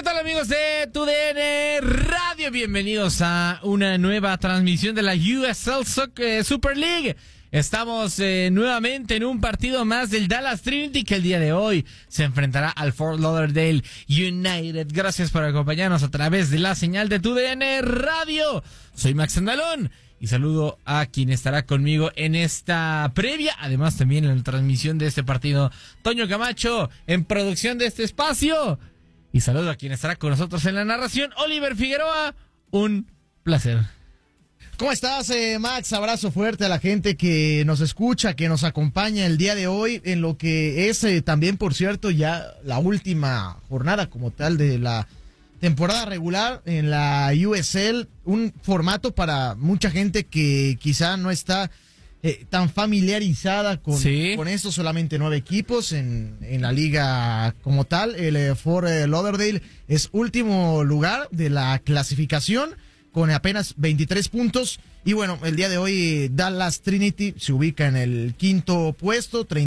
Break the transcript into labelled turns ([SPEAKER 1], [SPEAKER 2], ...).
[SPEAKER 1] tal, amigos de TUDN Radio? Bienvenidos a una nueva transmisión de la USL Super League. Estamos nuevamente en un partido más del Dallas Trinity, que el día de hoy se enfrentará al Fort Lauderdale United. Gracias por acompañarnos a través de la señal de TUDN Radio. Soy Max Andalón y saludo a quien estará conmigo en esta previa, además también en la transmisión de este partido, Toño Camacho, en producción de este espacio. Y saludo a quien estará con nosotros en la narración, Oliver Figueroa. Un placer.
[SPEAKER 2] ¿Cómo estás, Max? Abrazo fuerte a la gente que nos escucha, que nos acompaña el día de hoy en lo que es también, por cierto, ya la última jornada como tal de la temporada regular en la USL. Un formato para mucha gente que quizá no está tan familiarizada con esto. Solamente 9 equipos en la liga como tal. El Fort Lauderdale es último lugar de la clasificación con apenas 23 puntos. Y bueno, el día de hoy Dallas Trinity se ubica en el quinto puesto,